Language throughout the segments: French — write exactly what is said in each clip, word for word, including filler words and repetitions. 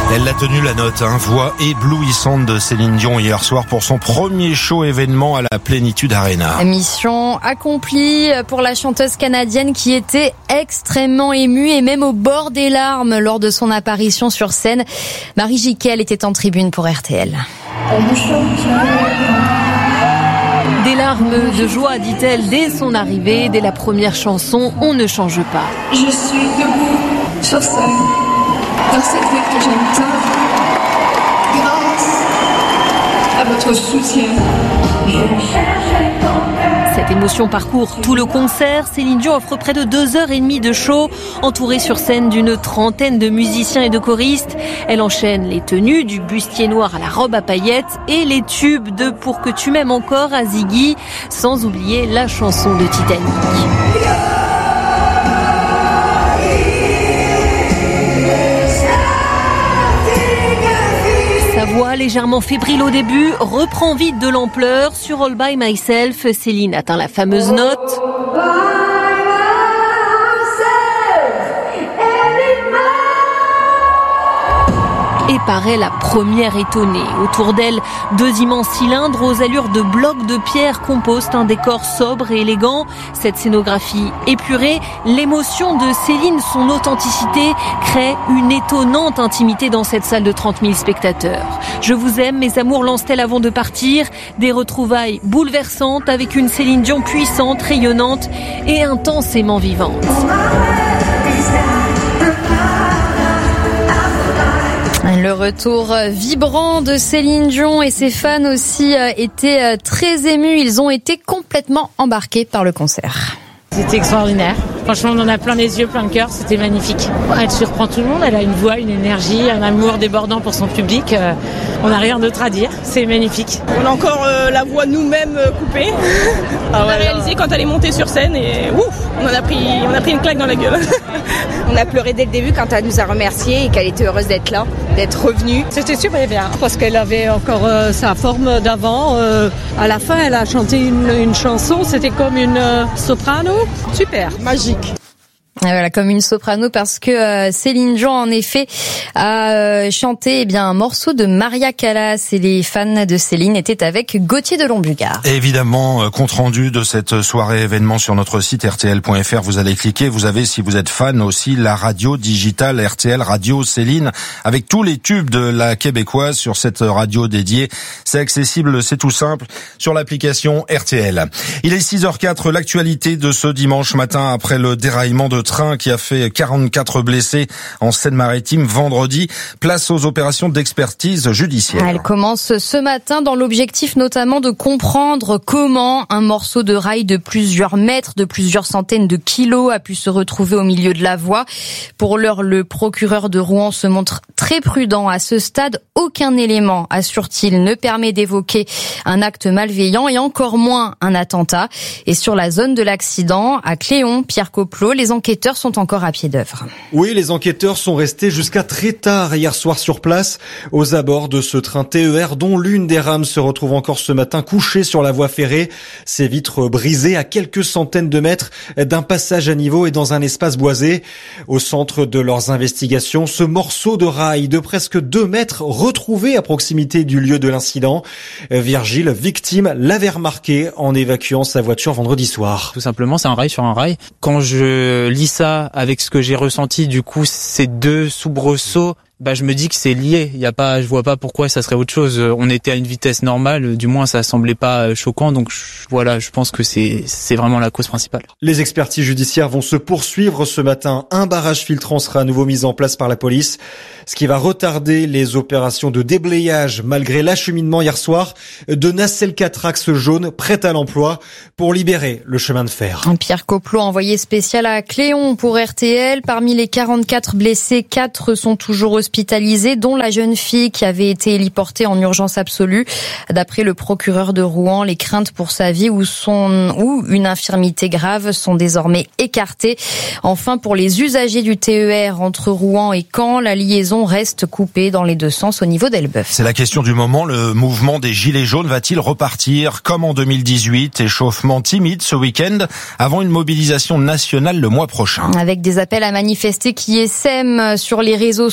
Elle a tenu la note, hein, voix éblouissante de Céline Dion hier soir pour son premier show événement à la Plénitude Arena. Mission accomplie pour la chanteuse canadienne qui était extrêmement émue et même au bord des larmes lors de son apparition sur scène. Marie Jiquel était en tribune pour R T L. Des larmes de joie, dit-elle, dès son arrivée, dès la première chanson, On ne change pas. Je suis debout sur scène, dans cette ville que j'aime tant, grâce à votre soutien. Cette émotion parcourt tout le concert. Céline Dion offre près de deux heures et demie de show, entourée sur scène d'une trentaine de musiciens et de choristes. Elle enchaîne les tenues, du bustier noir à la robe à paillettes et les tubes de Pour que tu m'aimes encore à Ziggy, sans oublier la chanson de Titanic. Sa voix légèrement fébrile au début reprend vite de l'ampleur. Sur All By Myself, Céline atteint la fameuse note. Et paraît la première étonnée. Autour d'elle, deux immenses cylindres aux allures de blocs de pierre composent un décor sobre et élégant. Cette scénographie épurée, l'émotion de Céline, son authenticité, crée une étonnante intimité dans cette salle de trente mille spectateurs. Je vous aime, mes amours, lance-t-elle avant de partir. Des retrouvailles bouleversantes avec une Céline Dion puissante, rayonnante et intensément vivante. Le retour vibrant de Céline Dion et ses fans aussi étaient très émus. Ils ont été complètement embarqués par le concert. C'était extraordinaire. Franchement, on en a plein les yeux, plein le cœur. C'était magnifique. Elle surprend tout le monde. Elle a une voix, une énergie, un amour débordant pour son public. Euh, on n'a rien d'autre à dire. C'est magnifique. On a encore euh, la voix nous-mêmes euh, coupée. Ah, on a réalisé quand elle est montée sur scène et ouf, on en a pris, on a pris une claque dans la gueule. On a pleuré dès le début quand elle nous a remerciés et qu'elle était heureuse d'être là, d'être revenue. C'était super bien parce qu'elle avait encore euh, sa forme d'avant. Euh, à la fin, elle a chanté une, une chanson. C'était comme une euh, soprano. Super, magique. Voilà, comme une soprano, parce que euh, Céline Dion, en effet, a euh, chanté eh bien un morceau de Maria Callas et les fans de Céline étaient avec Gauthier de Lombugard. Évidemment, euh, compte rendu de cette soirée événement sur notre site R T L point F R. Vous allez cliquer. Vous avez, si vous êtes fan aussi, la radio digitale R T L Radio Céline avec tous les tubes de la québécoise sur cette radio dédiée. C'est accessible, c'est tout simple sur l'application R T L. Il est six heures quatre. L'actualité de ce dimanche matin après le déraillement de train qui a fait quarante-quatre blessés en Seine-Maritime vendredi. Place aux opérations d'expertise judiciaire. Elle commence ce matin dans l'objectif notamment de comprendre comment un morceau de rail de plusieurs mètres, de plusieurs centaines de kilos a pu se retrouver au milieu de la voie. Pour l'heure, le procureur de Rouen se montre très prudent. À ce stade, aucun élément, assure-t-il, ne permet d'évoquer un acte malveillant et encore moins un attentat. Et sur la zone de l'accident, à Cléon, Pierre Coplot, les enquêteurs sont encore à pied d'œuvre. Oui, les enquêteurs sont restés jusqu'à très tard hier soir sur place, aux abords de ce train T E R dont l'une des rames se retrouve encore ce matin couchée sur la voie ferrée. Ses vitres brisées à quelques centaines de mètres d'un passage à niveau et dans un espace boisé. Au centre de leurs investigations, ce morceau de rail de presque deux mètres retrouvé à proximité du lieu de l'incident. Virgile, victime, l'avait remarqué en évacuant sa voiture vendredi soir. Tout simplement, c'est un rail sur un rail. Quand je lis ça avec ce que j'ai ressenti, du coup, ces deux soubresauts, bah je me dis que c'est lié. Il y a pas, je vois pas pourquoi ça serait autre chose. On était à une vitesse normale, du moins ça semblait pas choquant. Donc je, voilà, je pense que c'est c'est vraiment la cause principale. Les expertises judiciaires vont se poursuivre ce matin. Un barrage filtrant sera à nouveau mis en place par la police, ce qui va retarder les opérations de déblayage malgré l'acheminement hier soir de nacelles Catrax jaunes prêtes à l'emploi pour libérer le chemin de fer. Pierre Coplot, envoyé spécial à Cléon pour R T L. Parmi les quarante-quatre blessés, quatre sont toujours hospitalisés, dont la jeune fille qui avait été héliportée en urgence absolue. D'après le procureur de Rouen, les craintes pour sa vie ou son ou une infirmité grave sont désormais écartées. Enfin, pour les usagers du T E R entre Rouen et Caen, la liaison reste coupée dans les deux sens au niveau d'Elbeuf. C'est la question du moment. Le mouvement des Gilets jaunes va-t-il repartir comme en deux mille dix-huit? Échauffement timide ce week-end avant une mobilisation nationale le mois prochain. Avec des appels à manifester qui essaiment sur les réseaux sociaux.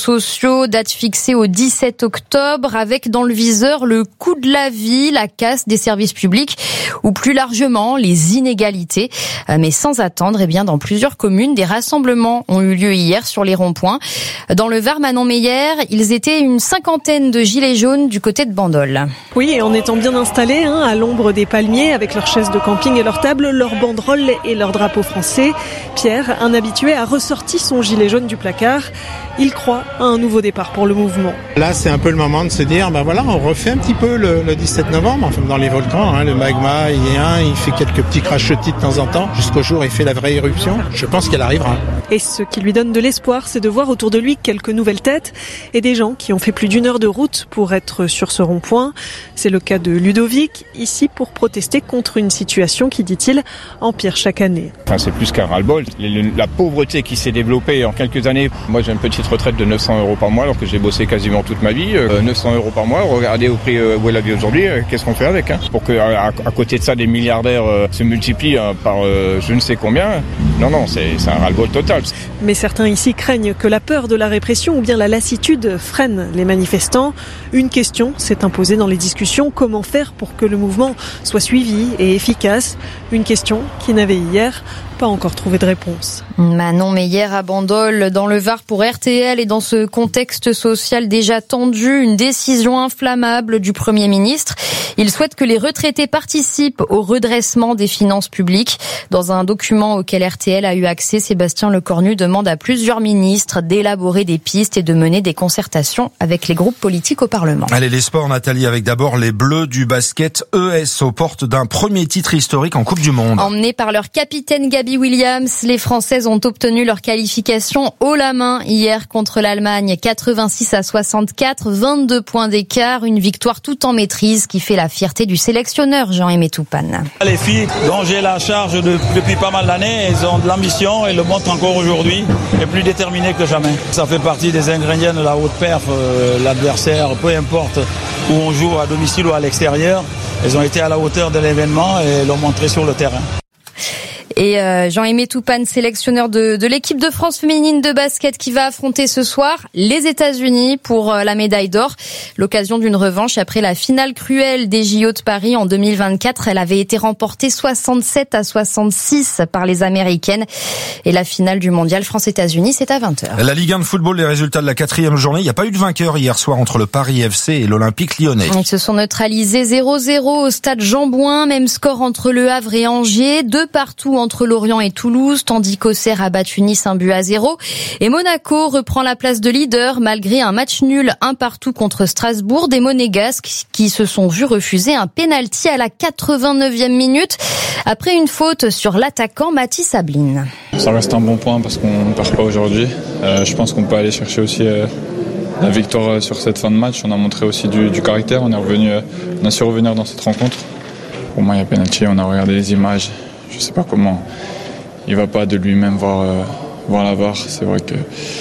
sociaux, date fixée au dix-sept octobre, avec dans le viseur le coût de la vie, la casse des services publics ou plus largement les inégalités. Mais sans attendre, eh bien, dans plusieurs communes, des rassemblements ont eu lieu hier sur les ronds-points. Dans le Var, Manon Meyer, ils étaient une cinquantaine de gilets jaunes du côté de Bandol. Oui, et en étant bien installés, hein, à l'ombre des palmiers, avec leurs chaises de camping et leurs tables, leurs banderoles et leurs drapeaux français, Pierre, un habitué, a ressorti son gilet jaune du placard. Il croit à un nouveau départ pour le mouvement. Là, c'est un peu le moment de se dire, ben voilà, on refait un petit peu le, le dix-sept novembre, enfin, dans les volcans, hein, le magma, il y a un, il fait quelques petits crachetis de temps en temps, jusqu'au jour où il fait la vraie éruption. Je pense qu'elle arrivera. Et ce qui lui donne de l'espoir, c'est de voir autour de lui quelques nouvelles têtes et des gens qui ont fait plus d'une heure de route pour être sur ce rond-point. C'est le cas de Ludovic, ici pour protester contre une situation qui, dit-il, empire chaque année. Enfin, c'est plus qu'un ras-le-bol. La pauvreté qui s'est développée en quelques années. Moi, j'ai une petite retraite de neuf cents euros par mois alors que j'ai bossé quasiment toute ma vie. Euh, neuf cents euros par mois, regardez au prix euh, où est la vie aujourd'hui, euh, qu'est-ce qu'on fait avec, hein, pour que à, à côté de ça, des milliardaires euh, se multiplient euh, par euh, je ne sais combien. Non, non, c'est, c'est un ras-le-bol total. Mais certains ici craignent que la peur de la répression ou bien la lassitude freine les manifestants. Une question s'est imposée dans les discussions, comment faire pour que le mouvement soit suivi et efficace? Une question qui n'avait hier pas encore trouvé de réponse. Manon Meyer à Bandol, dans le Var pour R T L, et dans ce contexte social déjà tendu, une décision inflammable du Premier ministre. Il souhaite que les retraités participent au redressement des finances publiques. Dans un document auquel R T L a eu accès, Sébastien Lecornu demande à plusieurs ministres d'élaborer des pistes et de mener des concertations avec les groupes politiques au Parlement. Allez, les sports, Nathalie, avec d'abord les Bleus du basket E S aux portes d'un premier titre historique en Coupe du Monde. Emmenés par leur capitaine Gabby Williams, les Françaises ont obtenu leur qualification haut la main hier contre l'Allemagne. quatre-vingt-six à soixante-quatre, vingt-deux points d'écart, une victoire tout en maîtrise qui fait la fierté du sélectionneur Jean-Aimé Toupane. Les filles dont j'ai la charge de, depuis pas mal d'années, elles ont de l'ambition et le montrent encore aujourd'hui, et plus déterminées que jamais. Ça fait partie des ingrédients de la haute perf, euh, l'adversaire, peu importe où on joue, à domicile ou à l'extérieur, elles ont été à la hauteur de l'événement et l'ont montré sur le terrain. Et euh, Jean-Aimé Toupane, sélectionneur de, de l'équipe de France féminine de basket qui va affronter ce soir les États-Unis pour euh, la médaille d'or. L'occasion d'une revanche après la finale cruelle des J O de Paris en deux mille vingt-quatre. Elle avait été remportée soixante-sept à soixante-six par les Américaines. Et la finale du mondial France-États-Unis, c'est à vingt heures. La Ligue un de football, les résultats de la quatrième journée. Il n'y a pas eu de vainqueur hier soir entre le Paris F C et l'Olympique Lyonnais. Ils se sont neutralisés zéro zéro au stade Jean-Bouin. Même score entre Le Havre et Angers. Deux partout entre Lorient et Toulouse, tandis qu'Auxerre a battu Nice un but à zéro. Et Monaco reprend la place de leader malgré un match nul un partout contre Strasbourg. Des Monégasques qui se sont vus refuser un pénalty à la quatre-vingt-neuvième minute après une faute sur l'attaquant Mathis Sabline. Ça reste un bon point parce qu'on ne perd pas aujourd'hui. Euh, je pense qu'on peut aller chercher aussi euh, la victoire sur cette fin de match. On a montré aussi du, du caractère. On est revenu, euh, on a su revenir dans cette rencontre. Pour moi, il y a pénalty. On a regardé les images. Je ne sais pas comment il ne va pas de lui-même voir, euh, voir la V A R. C'est vrai que...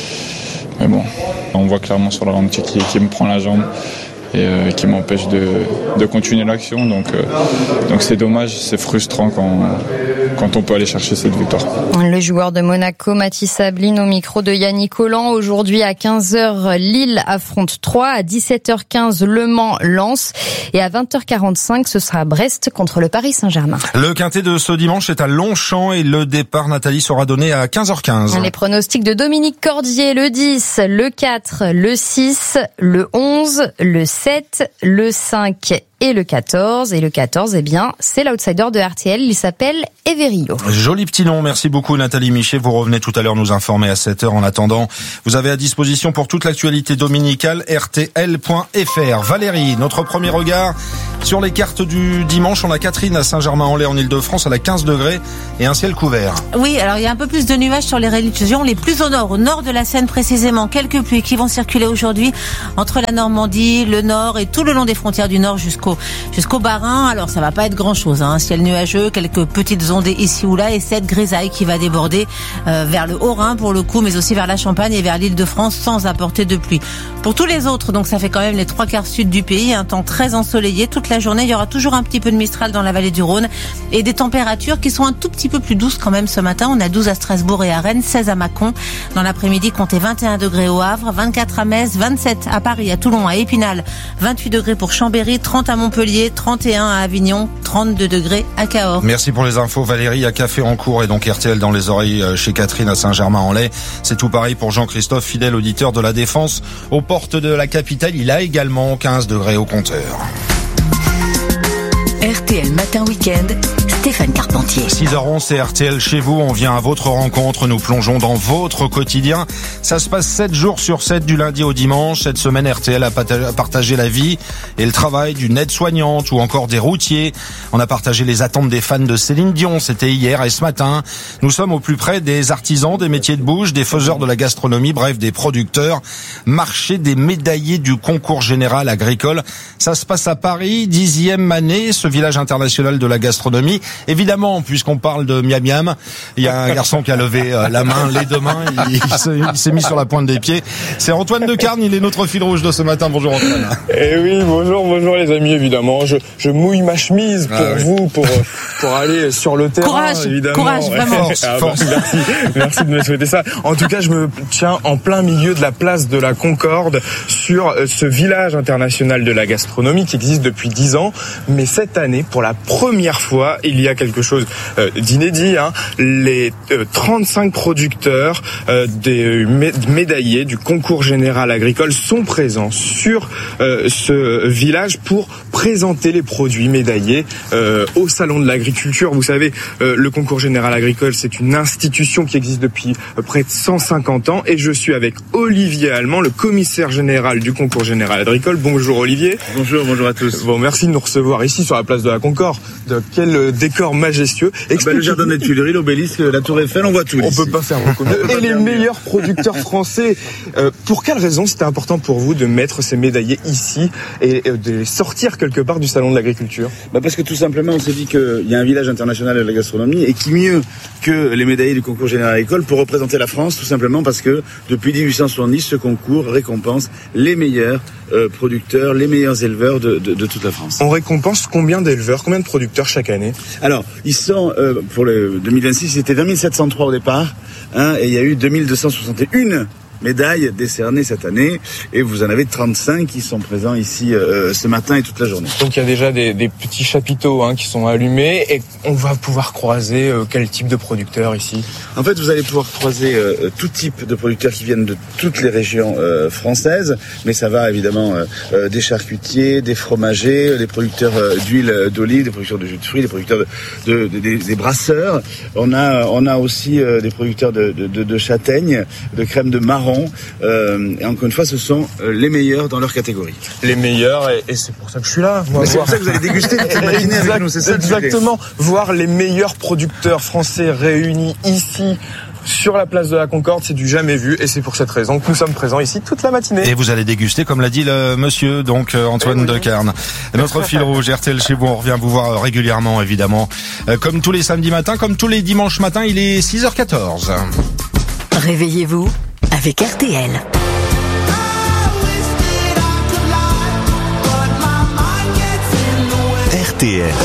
Mais bon, on voit clairement sur la ralenti qui, qui me prend la jambe et euh, qui m'empêche de, de continuer l'action. Donc, euh, donc c'est dommage, c'est frustrant quand, quand on peut aller chercher cette victoire. Le joueur de Monaco, Mathis Sabline, au micro de Yannick Collant. Aujourd'hui à quinze heures, Lille affronte Troyes. À dix-sept heures quinze, Le Mans Lens. Et à vingt heures quarante-cinq, ce sera Brest contre le Paris Saint-Germain. Le quintet de ce dimanche est à Longchamp et le départ, Nathalie, sera donné à quinze heures quinze. Les pronostics de Dominique Cordier, le dix, le quatre, le six, le onze, le sept, le cinq et le quatorze. Et le quatorze, eh bien, c'est l'outsider de R T L. Il s'appelle Everio. Joli petit nom. Merci beaucoup, Nathalie Michet. Vous revenez tout à l'heure nous informer à sept heures. En attendant, vous avez à disposition pour toute l'actualité dominicale R T L point F R. Valérie, notre premier regard sur les cartes du dimanche. On a Catherine à Saint-Germain-en-Laye en Ile-de-France. Elle a quinze degrés et un ciel couvert. Oui, alors il y a un peu plus de nuages sur les régions les plus au nord, au nord de la Seine précisément. Quelques pluies qui vont circuler aujourd'hui entre la Normandie, le nord et tout le long des frontières du nord jusqu'au jusqu'au jusqu'au Bas-Rhin. Alors ça va pas être grand-chose, hein. Ciel nuageux, quelques petites ondées ici ou là et cette grisaille qui va déborder euh, vers le Haut-Rhin pour le coup, mais aussi vers la Champagne et vers l'Île-de-France sans apporter de pluie. Pour tous les autres, donc ça fait quand même les trois quarts sud du pays, un temps très ensoleillé toute la journée. Il y aura toujours un petit peu de Mistral dans la vallée du Rhône et des températures qui sont un tout petit peu plus douces quand même ce matin. On a douze à Strasbourg et à Rennes, seize à Mâcon. Dans l'après-midi, comptez vingt et un degrés au Havre, vingt-quatre à Metz, vingt-sept à Paris, à Toulon, à Épinal, vingt-huit degrés pour Chambéry, trente à Montpellier, trente et un à Avignon, trente-deux degrés à Cahors. Merci pour les infos Valérie, à Café en cours et donc R T L dans les oreilles chez Catherine à Saint-Germain-en-Laye. C'est tout pareil pour Jean-Christophe, fidèle auditeur de la Défense. Aux portes de la capitale, il a également quinze degrés au compteur. R T L Matin Week-end, Stéphane Carpentier. six heures onze, c'est R T L chez vous. On vient à votre rencontre. Nous plongeons dans votre quotidien. Ça se passe sept jours sur sept du lundi au dimanche. Cette semaine, R T L a partagé la vie et le travail d'une aide-soignante ou encore des routiers. On a partagé les attentes des fans de Céline Dion. C'était hier et ce matin. Nous sommes au plus près des artisans, des métiers de bouche, des faiseurs de la gastronomie, bref, des producteurs. Marché des médaillés du concours général agricole. Ça se passe à Paris, dixième année, ce village international de la gastronomie. Évidemment, puisqu'on parle de miam miam, il y a un garçon qui a levé la main, les deux mains, il, il s'est mis sur la pointe des pieds. C'est Antoine Decarne, il est notre fil rouge de ce matin. Bonjour Antoine. Eh oui, bonjour, bonjour les amis, évidemment. Je, je mouille ma chemise pour ah, vous, oui. pour, pour aller sur le terrain, courage, évidemment. Courage, vraiment. Ah, bah, force. Merci, merci de me souhaiter ça. En tout cas, je me tiens en plein milieu de la place de la Concorde sur ce village international de la gastronomie qui existe depuis dix ans. Mais cette année, pour la première fois, il y a quelque chose euh, d'inédit. Hein. Les euh, trente-cinq producteurs euh, des mé- médaillés du concours général agricole sont présents sur euh, ce village pour présenter les produits médaillés euh, au salon de l'agriculture. Vous savez, euh, le concours général agricole, c'est une institution qui existe depuis euh, près de cent cinquante ans et je suis avec Olivier Allemand, le commissaire général du concours général agricole. Bonjour Olivier. Bonjour, bonjour à tous. Bon, merci de nous recevoir ici sur la place de la Concorde. De quel décor majestueux. Ah ben, le jardin des Tuileries, l'obélisque, la tour Eiffel, on voit tout. On ici. peut pas faire beaucoup mieux. Et les meilleurs producteurs français. Euh, pour quelle raison c'était important pour vous de mettre ces médaillés ici et de les sortir quelque part du salon de l'agriculture? Bah parce que tout simplement on s'est dit qu'il y a un village international de la gastronomie et qui mieux que les médaillés du concours général agricole pour représenter la France, tout simplement parce que depuis dix-huit cent soixante-dix, ce concours récompense les meilleurs euh, producteurs, les meilleurs éleveurs de, de, de toute la France. On récompense combien d'éleveurs, combien de producteurs chaque année? Alors, ils sont, euh, pour le deux mille vingt-six, c'était vingt mille sept cent trois au départ, hein, et il y a eu deux mille deux cent soixante et un médailles décernées cette année, et vous en avez trente-cinq qui sont présents ici euh, ce matin et toute la journée. Donc il y a déjà des, des petits chapiteaux hein, qui sont allumés, et on va pouvoir croiser euh, quel type de producteurs ici? En fait, vous allez pouvoir croiser euh, tout type de producteurs qui viennent de toutes les régions euh, françaises, mais ça va évidemment euh, euh, des charcutiers, des fromagers, des producteurs euh, d'huile d'olive, des producteurs de jus de fruits, des producteurs de, de, de, des, des brasseurs. On a, on a aussi euh, des producteurs de, de, de, de châtaignes, de crème de marron. Euh, et encore une fois, ce sont euh, les meilleurs dans leur catégorie. Les meilleurs, et, et c'est pour ça que je suis là. Mais c'est pour ça que vous allez déguster toute la matinée avec nous, c'est ça. Exactement, voir les meilleurs producteurs français réunis ici sur la place de la Concorde, c'est du jamais vu et c'est pour cette raison que nous sommes présents ici toute la matinée. Et vous allez déguster, comme l'a dit le monsieur, donc Antoine oui. Decarne. Notre fil rouge R T L chez vous, on revient vous voir régulièrement évidemment. Comme tous les samedis matins, comme tous les dimanches matins, il est six heures quatorze. Réveillez-vous avec R T L. R T L.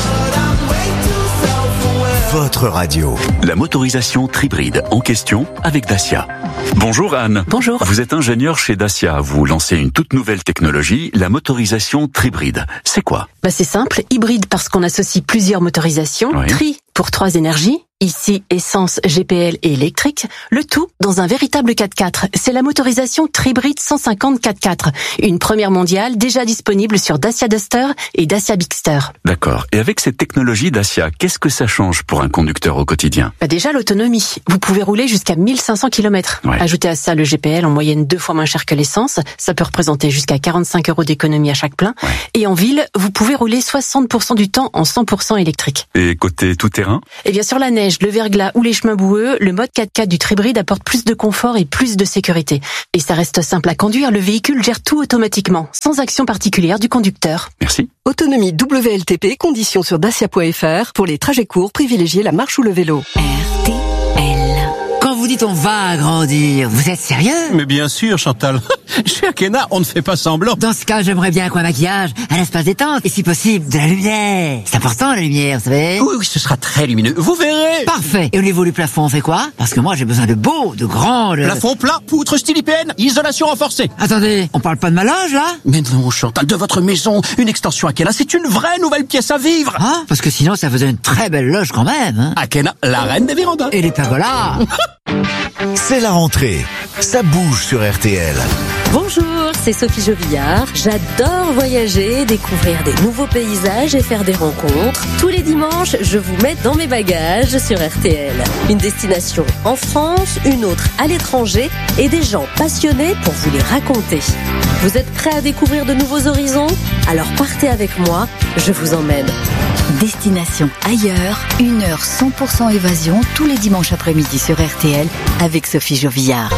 Votre radio. La motorisation Tribride en question avec Dacia. Bonjour Anne. Bonjour. Vous êtes ingénieur chez Dacia. Vous lancez une toute nouvelle technologie, la motorisation Tribride. C'est quoi? Bah c'est simple, hybride parce qu'on associe plusieurs motorisations, oui. Tri pour trois énergies, ici essence, G P L et électrique, le tout dans un véritable quatre-quatre. C'est la motorisation Tribride cent cinquante quatre-quatre, une première mondiale déjà disponible sur Dacia Duster et Dacia Bigster. D'accord. Et avec cette technologie Dacia, qu'est-ce que ça change pour un conducteur au quotidien? Bah déjà l'autonomie. Vous pouvez rouler jusqu'à mille cinq cents kilomètres. Ouais. Ajoutez à ça le G P L en moyenne deux fois moins cher que l'essence. Ça peut représenter jusqu'à quarante-cinq euros d'économie à chaque plein. Ouais. Et en ville, vous pouvez rouler soixante pour cent du temps en cent pour cent électrique. Et côté tout-terrain? Et bien sûr la neige. neige, le verglas ou les chemins boueux, le mode quatre-quatre du Tribrid apporte plus de confort et plus de sécurité. Et ça reste simple à conduire, le véhicule gère tout automatiquement, sans action particulière du conducteur. Merci. Autonomie W L T P, conditions sur dacia point f r. Pour les trajets courts, privilégiez la marche ou le vélo. R T L. Quand vous dites on va agrandir, vous êtes sérieux? Mais bien sûr, Chantal. Chez Akena, on ne fait pas semblant. Dans ce cas, j'aimerais bien quoi maquillage, un espace détente, et si possible, de la lumière. C'est important, la lumière, vous savez? Oui, oui, ce sera très lumineux. Vous verrez. Parfait. Et au niveau du plafond, on fait quoi? Parce que moi, j'ai besoin de beau, de grand, de... Plafond plat, poutre style I P N, isolation renforcée. Attendez, on parle pas de ma loge, là? Mais non, Chantal, de votre maison, une extension Akena, c'est une vraie nouvelle pièce à vivre. Ah, parce que sinon, ça faisait une très belle loge quand même, hein. Akena, la reine des vérandas. Et les pergolas. C'est la rentrée. Ça bouge sur R T L. Bonjour, c'est Sophie Jovillard. J'adore voyager, découvrir des nouveaux paysages et faire des rencontres. Tous les dimanches, je vous mets dans mes bagages sur R T L. Une destination en France, une autre à l'étranger et des gens passionnés pour vous les raconter. Vous êtes prêts à découvrir de nouveaux horizons? Alors partez avec moi, je vous emmène. Destination ailleurs, une heure cent pour cent évasion tous les dimanches après-midi sur R T L avec Sophie Jovillard.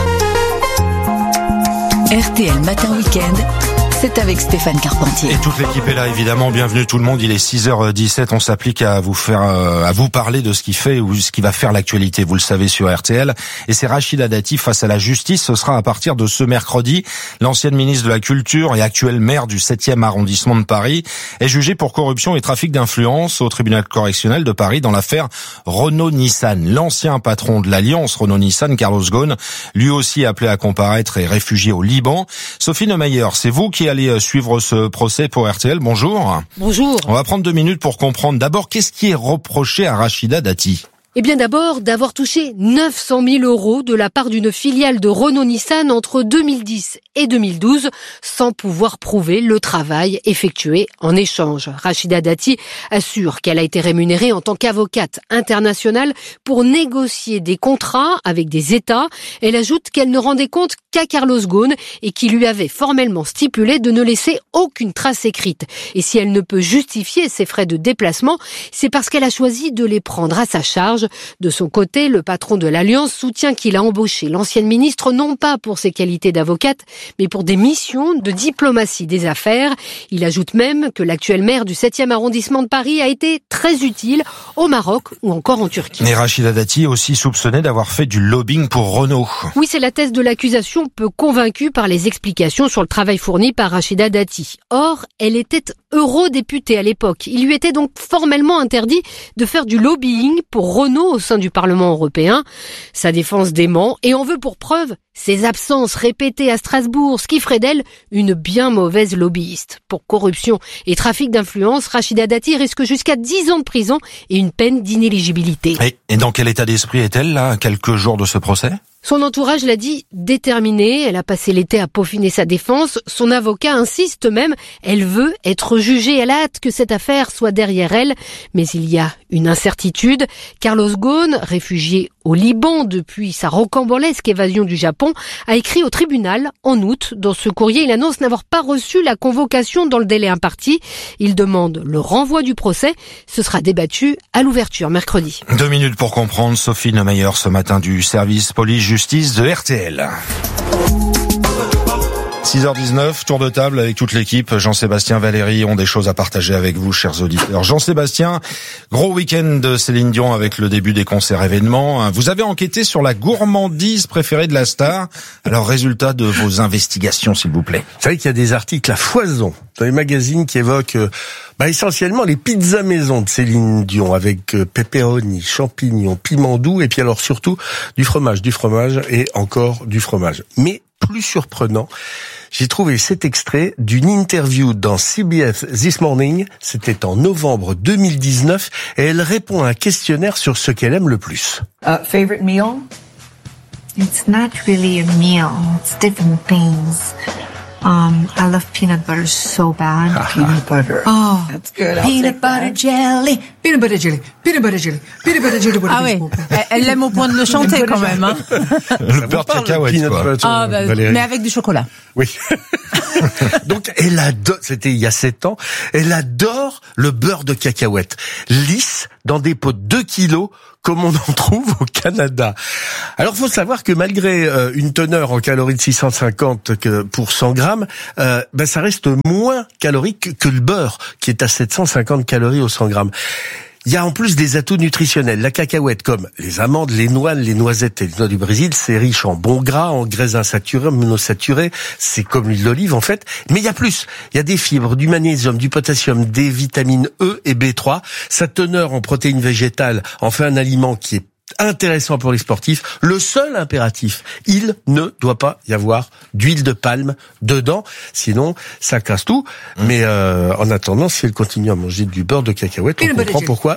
R T L Matin Week-end, c'est avec Stéphane Carpentier. Et toute l'équipe est là, évidemment. Bienvenue tout le monde. Il est six heures dix-sept. On s'applique à vous faire, à vous parler de ce qui fait ou ce qui va faire l'actualité. Vous le savez sur R T L. Et c'est Rachida Dati face à la justice. Ce sera à partir de ce mercredi. L'ancienne ministre de la Culture et actuelle maire du septième arrondissement de Paris est jugée pour corruption et trafic d'influence au tribunal correctionnel de Paris dans l'affaire Renault-Nissan. L'ancien patron de l'alliance Renault-Nissan, Carlos Ghosn, lui aussi appelé à comparaître et réfugié au Liban. Sophie Neumeyer, c'est vous qui allez suivre ce procès pour R T L. Bonjour. Bonjour. On va prendre deux minutes pour comprendre d'abord qu'est-ce qui est reproché à Rachida Dati. Eh bien d'abord, d'avoir touché neuf cent mille euros de la part d'une filiale de Renault-Nissan entre deux mille dix et deux mille douze, sans pouvoir prouver le travail effectué en échange. Rachida Dati assure qu'elle a été rémunérée en tant qu'avocate internationale pour négocier des contrats avec des États. Elle ajoute qu'elle ne rendait compte qu'à Carlos Ghosn et qui lui avait formellement stipulé de ne laisser aucune trace écrite. Et si elle ne peut justifier ses frais de déplacement, c'est parce qu'elle a choisi de les prendre à sa charge. De son côté, le patron de l'Alliance soutient qu'il a embauché l'ancienne ministre non pas pour ses qualités d'avocate, mais pour des missions de diplomatie des affaires. Il ajoute même que l'actuel maire du septième arrondissement de Paris a été très utile au Maroc ou encore en Turquie. Et Rachida Dati est aussi soupçonnée d'avoir fait du lobbying pour Renault. Oui, c'est la thèse de l'accusation, peu convaincue par les explications sur le travail fourni par Rachida Dati. Or, elle était eurodéputée à l'époque. Il lui était donc formellement interdit de faire du lobbying pour Renault au sein du Parlement européen. Sa défense dément et en veut pour preuve ses absences répétées à Strasbourg, ce qui ferait d'elle une bien mauvaise lobbyiste. Pour corruption et trafic d'influence, Rachida Dati risque jusqu'à dix ans de prison et une peine d'inéligibilité. Et, et dans quel état d'esprit est-elle, là, à quelques jours de ce procès ? Son entourage l'a dit déterminée, elle a passé l'été à peaufiner sa défense. Son avocat insiste même, elle veut être jugée, elle a hâte que cette affaire soit derrière elle. Mais il y a une incertitude. Carlos Ghosn, réfugié au Liban depuis sa rocambolesque évasion du Japon, a écrit au tribunal en août. Dans ce courrier, il annonce n'avoir pas reçu la convocation dans le délai imparti. Il demande le renvoi du procès. Ce sera débattu à l'ouverture mercredi. Deux minutes pour comprendre. Sophie Neumeyer ce matin du service police-justice de R T L. six heures dix-neuf, tour de table avec toute l'équipe. Jean-Sébastien, Valérie ont des choses à partager avec vous, chers auditeurs. Jean-Sébastien, gros week-end de Céline Dion avec le début des concerts événements. Vous avez enquêté sur la gourmandise préférée de la star. Alors, résultat de vos investigations, s'il vous plaît. Vous savez qu'il y a des articles à foison dans les magazines qui évoquent bah, essentiellement les pizzas maison de Céline Dion avec euh, pepperoni, champignons, piment doux et puis alors surtout du fromage, du fromage et encore du fromage. Mais plus surprenant, j'ai trouvé cet extrait d'une interview dans C B S This Morning. C'était en novembre deux mille dix-neuf et elle répond à un questionnaire sur ce qu'elle aime le plus. Uh, favorite meal? It's not really a meal. It's different things. Um, I love peanut butter so bad. Peanut butter. Oh, that's good. Peanut butter jelly, Peanut butter jelly, peanut butter jelly, peanut butter jelly. Ah oui, elle l'aime au point de le chanter quand même. Hein. Le beurre de cacahuète, quoi. Butter, Ah, bah, mais avec du chocolat. Oui. Donc, elle adore, c'était il y a sept ans, elle adore le beurre de cacahuète. Lisse, dans des pots de deux kilos, comme on en trouve au Canada. Alors, faut savoir que malgré euh, une teneur en calories de six cent cinquante que pour cent grammes, euh, ben, ça reste moins calorique que le beurre, qui est à sept cent cinquante calories au cent grammes. Il y a en plus des atouts nutritionnels. La cacahuète, comme les amandes, les noix, les noisettes et les noix du Brésil, c'est riche en bons gras, en graisses insaturées, monosaturées. C'est comme l'huile d'olive, en fait. Mais il y a plus. Il y a des fibres, du magnésium, du potassium, des vitamines E et B trois. Sa teneur en protéines végétales en fait un aliment qui est intéressant pour les sportifs. Le seul impératif, il ne doit pas y avoir d'huile de palme dedans, sinon ça casse tout. Mmh. Mais euh, en attendant, si elle continue à manger du beurre de cacahuète, on comprend pourquoi.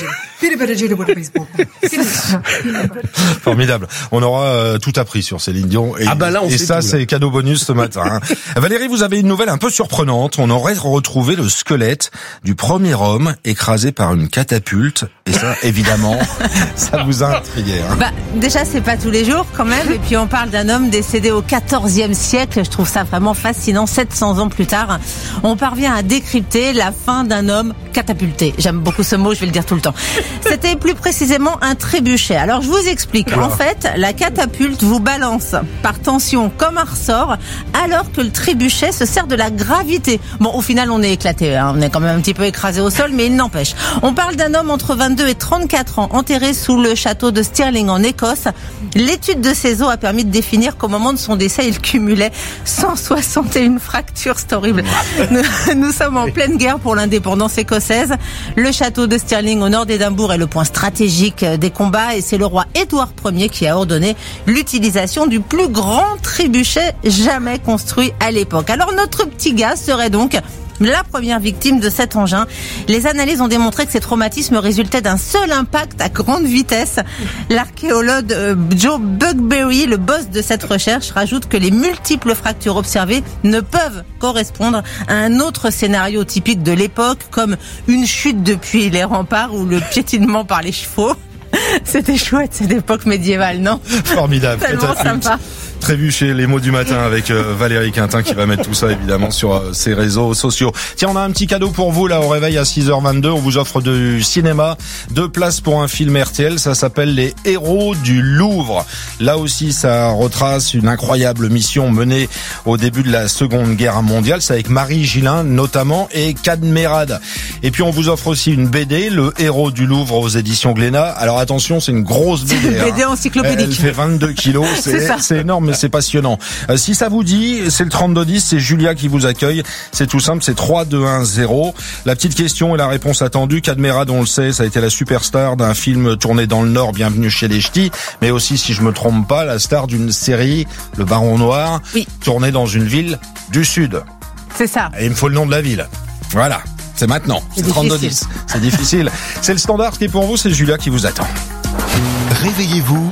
Formidable. On aura euh, tout appris sur Céline Dion. Et, ah bah là, on et ça, tout, c'est cadeau bonus ce matin. Hein. Valérie, vous avez une nouvelle un peu surprenante. On aurait retrouvé le squelette du premier homme écrasé par une catapulte. Et ça, évidemment, ça vous a intrigué. Hein. Bah, déjà, c'est pas tous les jours quand même. Et puis, on parle d'un homme décédé au quatorzième siècle. Je trouve ça vraiment fascinant. sept cents ans plus tard, on parvient à décrypter la fin d'un homme catapulté. J'aime beaucoup ce mot, je vais le dire tout le temps. C'était plus précisément un trébuchet. Alors, je vous explique. En fait, la catapulte vous balance par tension comme un ressort, alors que le trébuchet se sert de la gravité. Bon, au final, on est éclaté. Hein. On est quand même un petit peu écrasé au sol, mais il n'empêche. On parle d'un homme entre vingt-deux et trente-quatre ans, enterré sous le château de Stirling en Écosse. L'étude de ses os a permis de définir qu'au moment de son décès, il cumulait cent soixante et une fractures. C'est horrible. Nous, nous sommes en pleine guerre pour l'indépendance écossaise. Le château de Stirling au nord d'Édimbourg est le point stratégique des combats et c'est le roi Édouard Ier qui a ordonné l'utilisation du plus grand trébuchet jamais construit à l'époque. Alors notre petit gars serait donc la première victime de cet engin. Les analyses ont démontré que ces traumatismes résultaient d'un seul impact à grande vitesse. L'archéologue Joe Bugberry, le boss de cette recherche, rajoute que les multiples fractures observées ne peuvent correspondre à un autre scénario typique de l'époque, comme une chute depuis les remparts ou le piétinement par les chevaux. C'était chouette, cette époque médiévale, non? Formidable. Tellement sympa. Trébucher, les mots du matin avec euh, Valérie Quintin qui va mettre tout ça évidemment sur euh, ses réseaux sociaux. Tiens, on a un petit cadeau pour vous là au réveil à six heures vingt-deux. On vous offre du cinéma, deux places pour un film R T L. Ça s'appelle Les Héros du Louvre. Là aussi, ça retrace une incroyable mission menée au début de la Seconde Guerre mondiale. C'est avec Marie Gillin notamment et Cadmerade. Et puis on vous offre aussi une B D, Le Héros du Louvre aux éditions Glénat. Alors attention, c'est une grosse B D. C'est une B D hein. encyclopédique. Elle fait vingt-deux kilos. C'est, c'est, c'est énorme. C'est passionnant. Euh, si ça vous dit, c'est le trente-deux dix, c'est Julia qui vous accueille. C'est tout simple, c'est trois deux un zéro. La petite question et la réponse attendue. Cadmerade, on le sait, ça a été la superstar d'un film tourné dans le Nord, Bienvenue chez les Ch'tis, mais aussi, si je me trompe pas, la star d'une série, Le Baron Noir, oui. tournée dans une ville du Sud. C'est ça. Et il me faut le nom de la ville. Voilà. C'est maintenant. C'est, c'est trente-deux dix. C'est difficile. C'est le standard. Ce qui est pour vous, c'est Julia qui vous attend. Réveillez-vous